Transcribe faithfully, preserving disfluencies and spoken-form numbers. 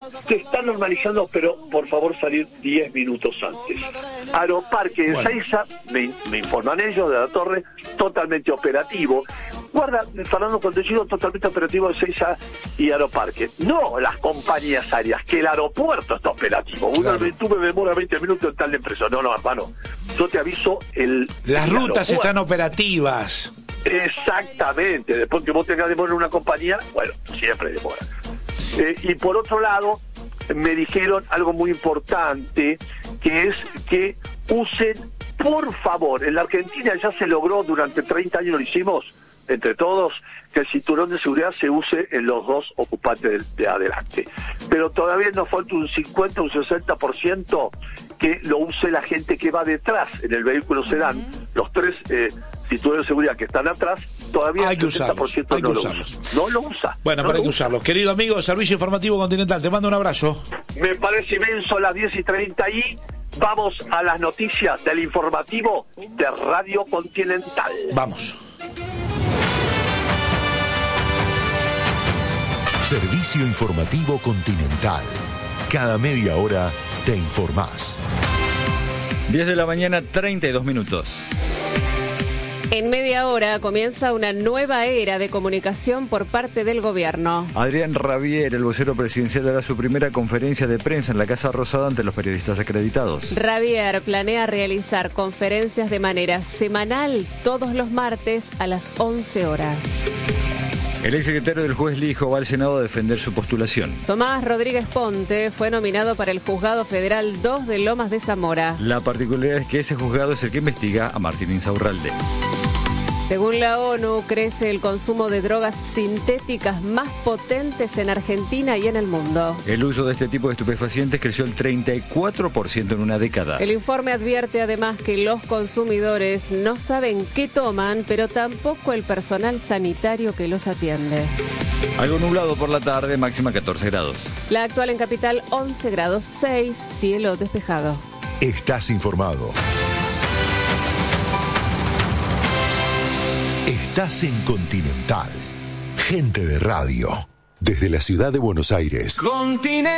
te están normalizando, pero por favor salir diez minutos antes. Aeroparque de bueno. Ezeiza, me, me informan ellos de la torre, totalmente operativo. Guarda, Fernando Contellino, totalmente operativo de Ezeiza y Aeroparque. No las compañías aéreas, que el aeropuerto está operativo. Claro. Una, tú me demora veinte minutos en tal empresa. No, no, hermano. Yo te aviso, el las el rutas aeropuerto. Están operativas. Exactamente. Después que vos tengas demora en una compañía, bueno, siempre demora. Eh, y por otro lado, me dijeron algo muy importante, que es que usen, por favor, en la Argentina ya se logró, durante treinta años lo hicimos, entre todos, que el cinturón de seguridad se use en los dos ocupantes de, de adelante. Pero todavía nos falta un cincuenta, un sesenta por ciento que lo use la gente que va detrás en el vehículo sedán. Los tres eh, cinturones de seguridad que están atrás, todavía hay que el sesenta por ciento usarlos, no, hay que lo usarlos. usa. no lo usa. Bueno, no pero hay que usa. usarlos. Querido amigo, Servicio Informativo Continental, te mando un abrazo. Me parece inmenso a las diez y treinta y vamos a las noticias del informativo de Radio Continental. Vamos. Servicio Informativo Continental. Cada media hora te informás. diez de la mañana, treinta y dos minutos. En media hora comienza una nueva era de comunicación por parte del gobierno. Adrián Rabier, el vocero presidencial, dará su primera conferencia de prensa en la Casa Rosada ante los periodistas acreditados. Rabier planea realizar conferencias de manera semanal todos los martes a las once horas. El exsecretario del juez Lijo va al Senado a defender su postulación. Tomás Rodríguez Ponte fue nominado para el Juzgado Federal dos de Lomas de Zamora. La particularidad es que ese juzgado es el que investiga a Martín Insaurralde. Según la ONU, crece el consumo de drogas sintéticas más potentes en Argentina y en el mundo. El uso de este tipo de estupefacientes creció el treinta y cuatro por ciento en una década. El informe advierte además que los consumidores no saben qué toman, pero tampoco el personal sanitario que los atiende. Algo nublado por la tarde, máxima catorce grados. La actual en Capital, once grados seis, cielo despejado. Estás informado. Estás en Continental. Gente de radio. Desde la ciudad de Buenos Aires. Continental.